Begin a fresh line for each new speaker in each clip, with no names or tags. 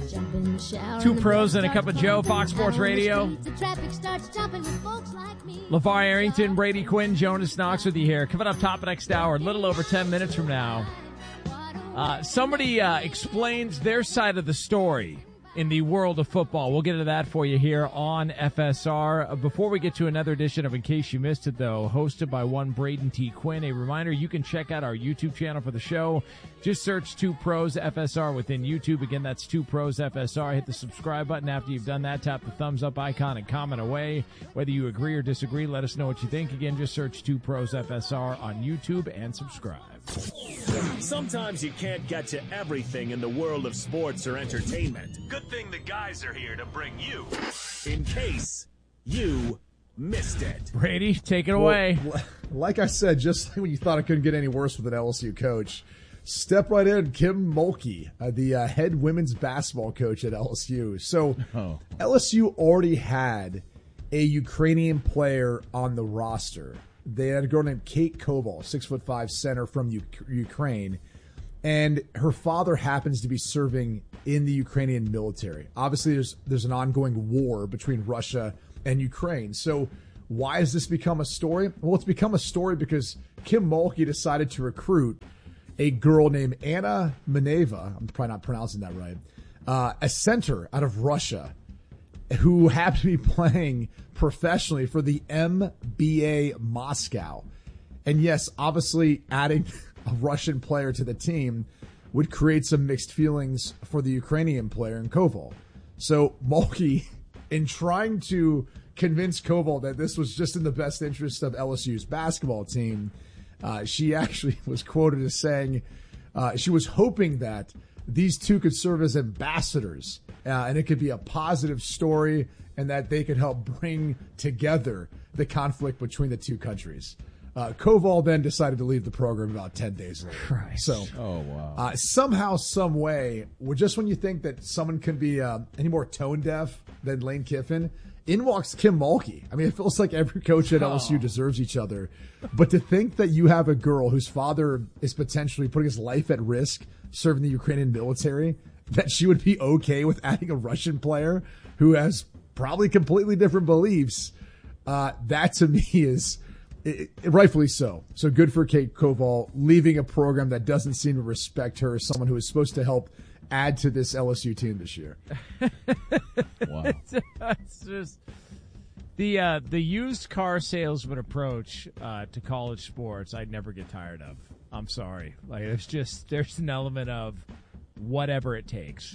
Two pros and a cup of Joe, Fox Sports Radio. LeVar Arrington, Brady Quinn, Jonas Knox with you here. Coming up top of next hour, a little over 10 minutes from now. Somebody explains their side of the story in the world of football. We'll get into that for you here on FSR. Before we get to another edition of In Case You Missed It, though, hosted by one Braden T. Quinn, a reminder, you can check out our YouTube channel for the show. Just search 2 Pros FSR within YouTube. Again, that's 2 Pros FSR. Hit the subscribe button. After you've done that, tap the thumbs up icon and comment away. Whether you agree or disagree, let us know what you think. Again, just search 2 Pros FSR on YouTube and subscribe.
Sometimes you can't get to everything in the world of sports or entertainment. Good thing the guys are here to bring you In Case You Missed It.
Brady, take it away.
Like I said, just like when you thought it couldn't get any worse with an LSU coach, step right in, Kim Mulkey, the head women's basketball coach at LSU. So LSU already had a Ukrainian player on the roster. They had a girl named Kate Koval, 6'5" center from Ukraine, and her father happens to be serving in the Ukrainian military. Obviously, there's an ongoing war between Russia and Ukraine. So why has this become a story? Well, it's become a story because Kim Mulkey decided to recruit a girl named Anna Maneva, I'm probably not pronouncing that right, a center out of Russia, who happened to be playing professionally for the MBA Moscow. And yes, obviously adding a Russian player to the team would create some mixed feelings for the Ukrainian player in Koval. So Mulkey, in trying to convince Koval that this was just in the best interest of LSU's basketball team, she actually was quoted as saying she was hoping that these two could serve as ambassadors and it could be a positive story and that they could help bring together the conflict between the two countries. Koval then decided to leave the program about 10 days later.
Christ.
So, somehow, some way, just when you think that someone can be any more tone deaf than Lane Kiffin, in walks Kim Mulkey. I mean, it feels like every coach at LSU deserves each other. But to think that you have a girl whose father is potentially putting his life at risk serving the Ukrainian military, that she would be okay with adding a Russian player who has probably completely different beliefs, that to me is rightfully so. So good for Kate Koval leaving a program that doesn't seem to respect her as someone who is supposed to help add to this LSU team this year.
Wow. It's just the used car salesman approach to college sports I'd never get tired of. I'm sorry. Like there's an element of whatever it takes,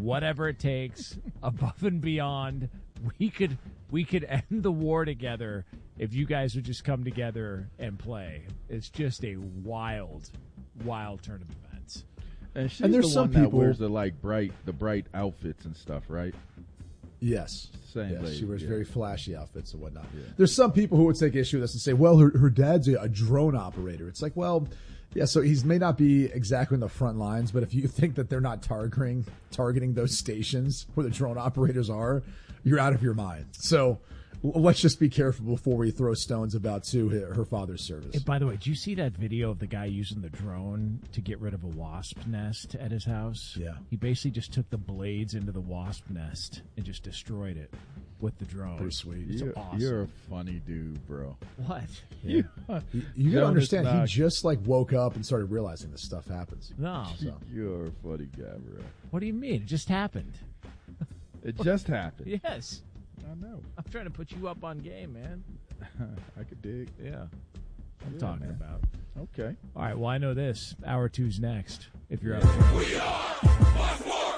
above and beyond. We could end the war together if you guys would just come together and play. It's just a wild turn of events.
And she's there's the one that wears the bright outfits and stuff, right?
Yes.
Same
yes,
lady.
she wears very flashy outfits and whatnot. Yeah. There's some people who would take issue with this and say, well, her dad's a drone operator. It's like, well, yeah, so he may not be exactly in the front lines, but if you think that they're not targeting those stations where the drone operators are, you're out of your mind. So let's just be careful before we throw stones about her father's service.
Hey, by the way, did you see that video of the guy using the drone to get rid of a wasp nest at his house?
Yeah.
He basically just took the blades into the wasp nest and just destroyed it with the drone.
Pretty sweet.
Awesome.
You're a funny dude, bro.
What?
Yeah. You got to understand, he just woke up and started realizing this stuff happens.
No.
So.
You're a funny guy, bro.
What do you mean? It just happened.
It just happened.
Yes.
I know.
I'm trying to put you up on game, man.
I could dig.
Yeah. I'm talking about.
Okay.
All right. Well, I know this. Hour 2's next. If you're up.
We are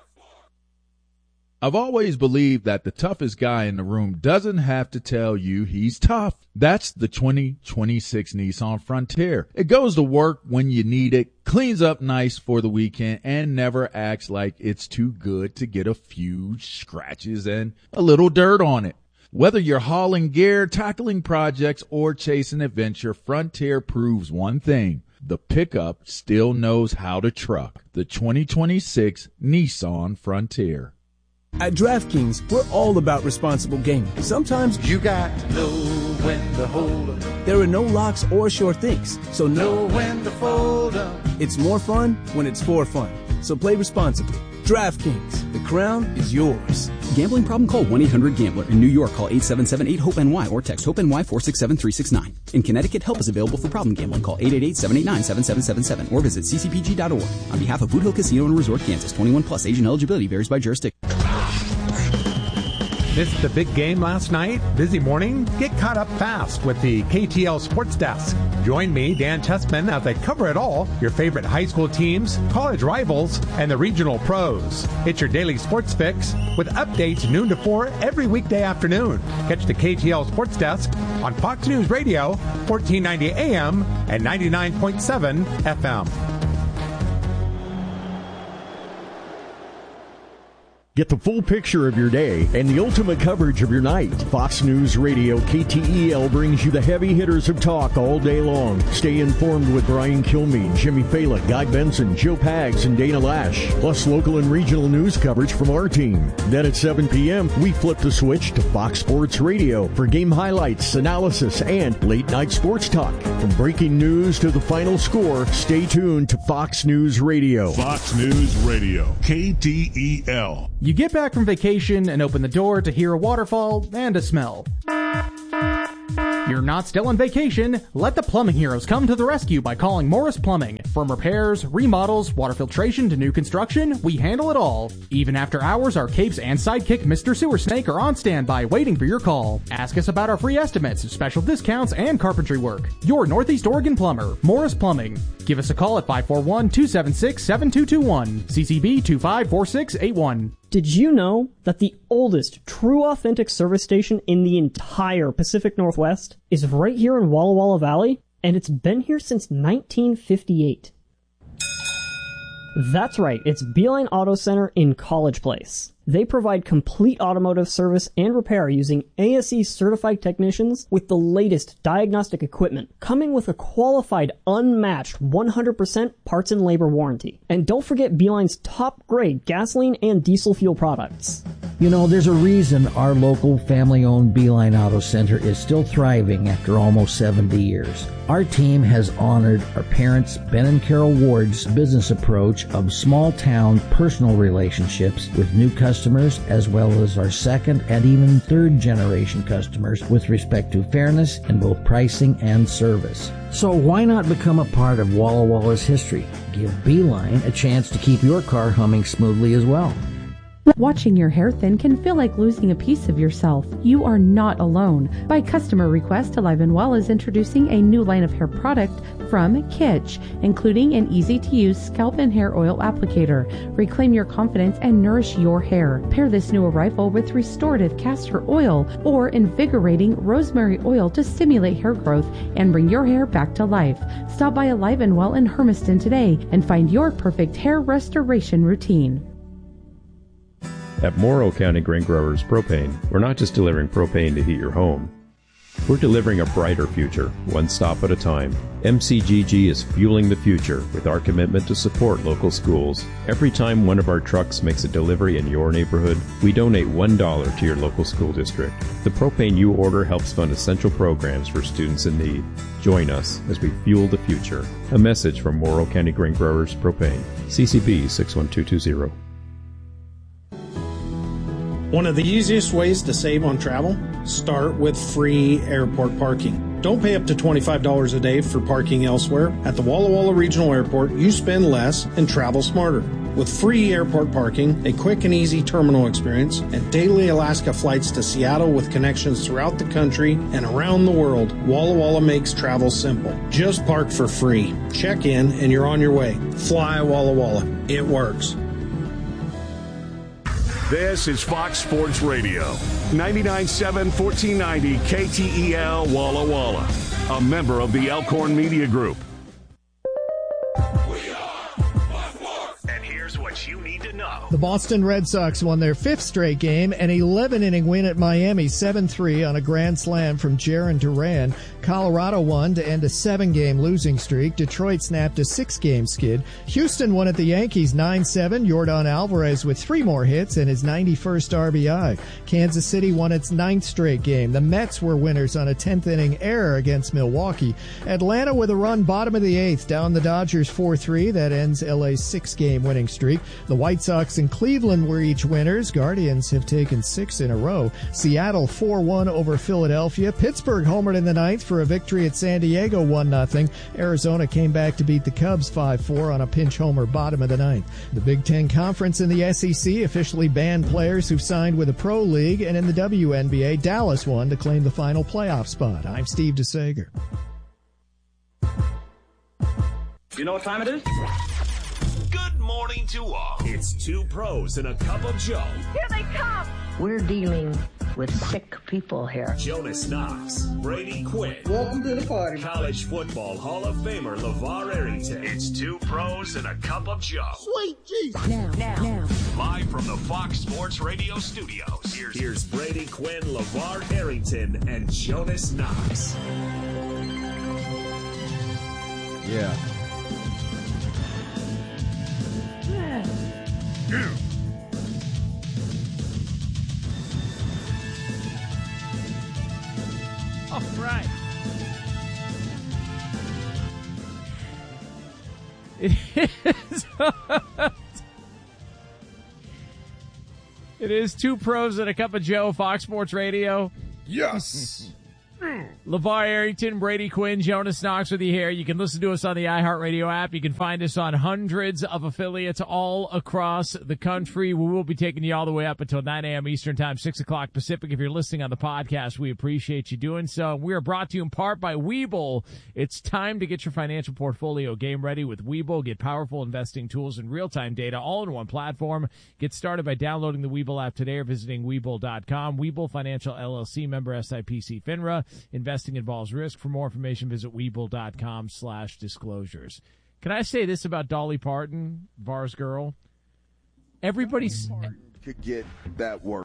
I've always believed that the toughest guy in the room doesn't have to tell you he's tough. That's the 2026 Nissan Frontier. It goes to work when you need it, cleans up nice for the weekend, and never acts like it's too good to get a few scratches and a little dirt on it. Whether you're hauling gear, tackling projects, or chasing adventure, Frontier proves one thing. The pickup still knows how to truck. The 2026 Nissan Frontier.
At DraftKings, we're all about responsible gaming. Sometimes
you got to know when to hold 'em.
There are no locks or sure things, so
know when to fold 'em.
It's more fun when it's for fun. So play responsibly. DraftKings. The crown is yours.
Gambling problem? Call 1-800-GAMBLER. In New York, call 877-8-HOPE-NY or text HOPE-NY 467-369. In Connecticut, help is available for problem gambling. Call 888-789-7777 or visit ccpg.org. On behalf of Boot Hill Casino and Resort, Kansas, 21 plus, age and eligibility varies by jurisdiction.
Missed the big game last night? Busy morning? Get caught up fast with the KTL Sports Desk. Join me, Dan Tessman, as I cover it all, your favorite high school teams, college rivals, and the regional pros. It's your daily sports fix with updates noon to 4 every weekday afternoon. Catch the KTL Sports Desk on Fox News Radio, 1490 AM and 99.7 FM.
Get the full picture of your day and the ultimate coverage of your night. Fox News Radio KTEL brings you the heavy hitters of talk all day long. Stay informed with Brian Kilmeade, Jimmy Fala, Guy Benson, Joe Pags, and Dana Lash. Plus local and regional news coverage from our team. Then at 7 p.m., we flip the switch to Fox Sports Radio for game highlights, analysis, and late-night sports talk. From breaking news to the final score, stay tuned to Fox News Radio.
Fox News Radio, KTEL.
You get back from vacation and open the door to hear a waterfall and a smell. You're not still on vacation. Let the plumbing heroes come to the rescue by calling Morris Plumbing. From repairs, remodels, water filtration to new construction, we handle it all. Even after hours, our capes and sidekick Mr. Sewer Snake are on standby waiting for your call. Ask us about our free estimates, special discounts, and carpentry work. Your Northeast Oregon plumber, Morris Plumbing. Give us a call at 541-276-7221. CCB 254681.
Did you know that the oldest true authentic service station in the entire Pacific Northwest is right here in Walla Walla Valley? And it's been here since 1958. That's right, it's Beeline Auto Center in College Place. They provide complete automotive service and repair using ASE certified technicians with the latest diagnostic equipment, coming with a qualified, unmatched 100% parts and labor warranty. And don't forget Beeline's top grade gasoline and diesel fuel products.
You know, there's a reason our local family-owned Beeline Auto Center is still thriving after almost 70 years. Our team has honored our parents, Ben and Carol Ward's business approach of small-town personal relationships with new customers, as well as our second and even third generation customers with respect to fairness in both pricing and service. So why not become a part of Walla Walla's history? Give Beeline a chance to keep your car humming smoothly as well.
Watching your hair thin can feel like losing a piece of yourself. You are not alone. By customer request, Alive & Well is introducing a new line of hair product from Kitsch, including an easy-to-use scalp and hair oil applicator. Reclaim your confidence and nourish your hair. Pair this new arrival with restorative castor oil or invigorating rosemary oil to stimulate hair growth and bring your hair back to life. Stop by Alive & Well in Hermiston today and find your perfect hair restoration routine.
At Morrow County Grain Growers Propane, we're not just delivering propane to heat your home. We're delivering a brighter future, one stop at a time. MCGG is fueling the future with our commitment to support local schools. Every time one of our trucks makes a delivery in your neighborhood, we donate $1 to your local school district. The propane you order helps fund essential programs for students in need. Join us as we fuel the future. A message from Morrow County Grain Growers Propane. CCB 61220.
One of the easiest ways to save on travel? Start with free airport parking. Don't pay up to $25 a day for parking elsewhere. At the Walla Walla Regional Airport, you spend less and travel smarter. With free airport parking, a quick and easy terminal experience, and daily Alaska flights to Seattle with connections throughout the country and around the world, Walla Walla makes travel simple. Just park for free. Check in and you're on your way. Fly Walla Walla. It works.
This is Fox Sports Radio, 99.7 1490 KTEL Walla Walla, a member of the Elkhorn Media Group.
And here's what you need to know.
The Boston Red Sox won their fifth straight game, an 11-inning win at Miami, 7-3 on a grand slam from Jarren Duran. Colorado won to end a 7-game losing streak. Detroit snapped a 6-game skid. Houston won at the Yankees 9-7. Yordan Alvarez with 3 more hits and his 91st RBI. Kansas City won its 9th straight game. The Mets were winners on a 10th inning error against Milwaukee. Atlanta with a run bottom of the 8th down the Dodgers 4-3. That ends LA's 6-game winning streak. The White Sox and Cleveland were each winners. Guardians have taken 6 in a row. Seattle 4-1 over Philadelphia. Pittsburgh homered in the 9th for a victory at San Diego 1-0. Arizona came back to beat the Cubs 5-4 on a pinch homer bottom of the 9th. The Big Ten Conference in the SEC officially banned players who've signed with a pro league, and in the WNBA, Dallas won to claim the final playoff spot. I'm Steve DeSager.
You know what time it is? Good morning to all. It's 2 pros and a cup of Joe.
Here they come. We're dealing with sick people here.
Jonas Knox, Brady Quinn.
Welcome to the party.
College Football Hall of Famer LeVar Arrington. It's 2 pros and a cup of Joe.
Sweet Jesus. Now.
Live from the Fox Sports Radio studios. Here's Brady Quinn, LeVar Arrington, and Jonas Knox.
Yeah.
All right. It is. It is 2 pros and a cup of Joe, Fox Sports Radio.
Yes.
LeVar Arrington, Brady Quinn, Jonas Knox with you here. You can listen to us on the iHeartRadio app. You can find us on hundreds of affiliates all across the country. We will be taking you all the way up until 9 a.m. Eastern Time, 6 o'clock Pacific. If you're listening on the podcast, we appreciate you doing so. We are brought to you in part by Webull. It's time to get your financial portfolio game ready with Webull. Get powerful investing tools and real-time data all in one platform. Get started by downloading the Webull app today or visiting Webull.com. Webull Financial LLC, member SIPC FINRA. Investing involves risk. For more information, visit Webull.com/disclosures. Can I say this about Dolly Parton, Var's girl? Everybody's
could get that work.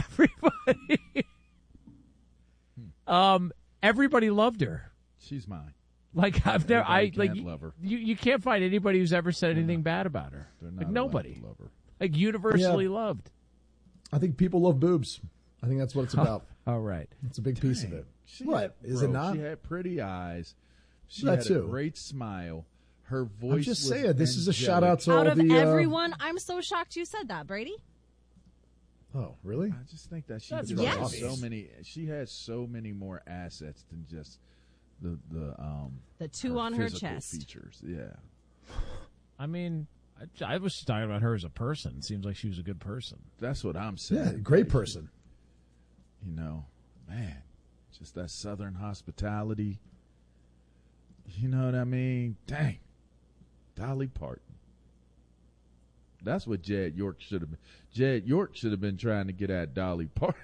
Everybody loved her.
She's mine.
Like I've never,
love her.
You can't find anybody who's ever said anything bad about her. Like nobody.
Love her.
Like universally loved.
I think people love boobs. I think that's what it's about.
All right.
It's a big piece of it. What? Is it not?
She had pretty eyes. She
That
had
too.
a great smile. Her voice
I'm just
was
saying, this is a
angelic.
shout out to
Out
all
of
the
everyone, I'm so shocked you said that, Brady.
Oh, really?
I just think that
That's
she
yes.
has so many. She has so many more assets than just the
2 on her
physical
chest.
features. Yeah.
I mean, I was just talking about her as a person. Seems like she was a good person.
That's what I'm saying.
Yeah, great person.
You know, man, just that Southern hospitality. You know what I mean? Dang. Dolly Parton. That's what Jed York should have been. Jed York should have been trying to get at Dolly Parton.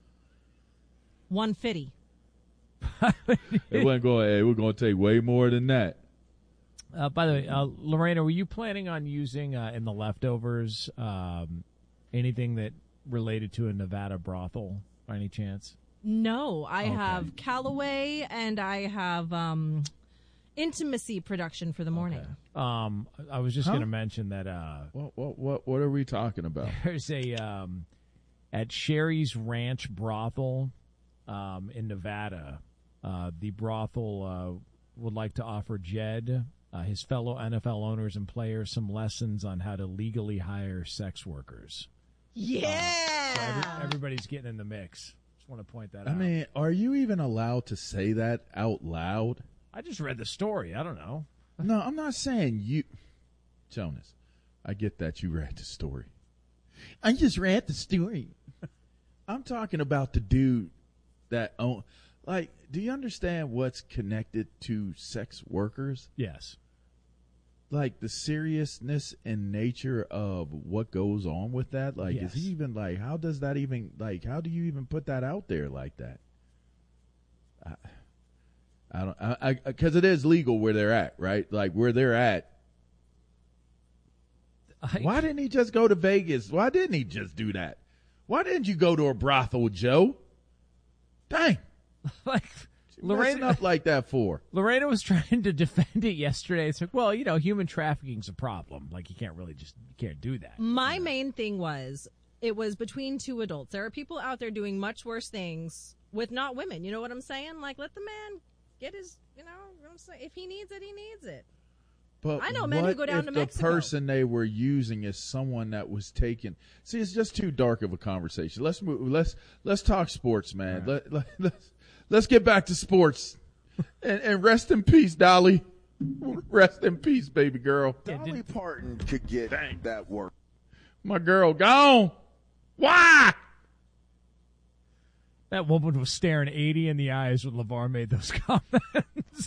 150.
It wasn't going. Hey, we're going to take way more than that.
By the way, Lorena, were you planning on using in the leftovers anything that related to a Nevada brothel by any chance?
No, I have Callaway and I have intimacy production for the morning.
I was just going to mention that.
What are we talking about?
There's a at Sherry's Ranch Brothel in Nevada. The brothel would like to offer Jed, his fellow NFL owners and players, some lessons on how to legally hire sex workers.
Yeah,
so everybody's getting in the mix. Just want to point that out.
I mean, are you even allowed to say that out loud?
I just read the story. I don't know.
No, I'm not saying you, Jonas. I get that you read the story. I just read the story. I'm talking about the dude that own. Like, do you understand what's connected to sex workers?
Yes.
Like the seriousness and nature of what goes on with that. Like,
Yes.
is he even like? How does that even like? How do you even put that out there like that? I don't. Because it is legal where they're at, right? Like where they're at. Why didn't he just go to Vegas? Why didn't he just do that? Why didn't you go to a brothel, Joe? Dang.
Like,
messing up like that for?
Lorena was trying to defend it yesterday. It's like, well, human trafficking's a problem. Like, you can't do that.
My main thing was, it was between two adults. There are people out there doing much worse things with not women. You know what I'm saying? Like, let the man get his, what I'm saying? If he needs it, he needs it.
But
I know men who go down to Mexico.
The person they were using is someone that was taken. See, it's just too dark of a conversation. Let's move. Let's talk sports, man. Right. Let's get back to sports. and rest in peace, Dolly. Rest in peace, baby girl.
Dolly Parton could get that work.
My girl gone. Why?
That woman was staring 80 in the eyes when LeVar made those comments.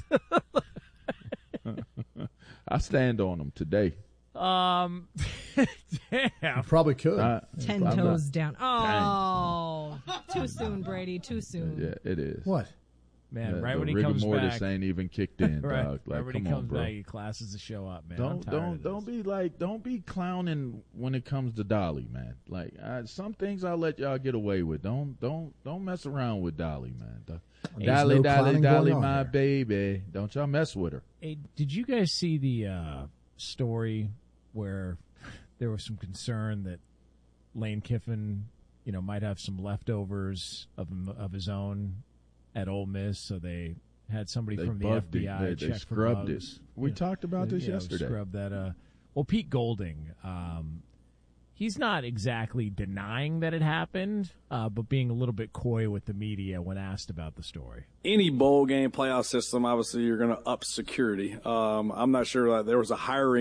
I stand on them today.
Damn.
You probably could.
10 toes down. Oh, too soon, Brady. Too soon.
Yeah, it is.
What?
Man, right when he comes
rigor mortis
back,
ain't even kicked in,
right,
dog. Like,
right when
come
he comes
on, bro.
back, he classes to show up, man.
Don't be clowning when it comes to Dolly, man. Like, some things I'll let y'all get away with. Don't mess around with Dolly, man. Dolly, my baby. Don't y'all mess with her.
Hey, did you guys see the story where there was some concern that Lane Kiffin, might have some leftovers of his own at Ole Miss, so they had somebody from the FBI check for
scrubbed
bugs.
it. We talked about this yesterday.
Scrubbed that. Well, Pete Golding, he's not exactly denying that it happened, but being a little bit coy with the media when asked about the story.
Any bowl game playoff system, obviously, you're going to up security. I'm not sure there was a hiring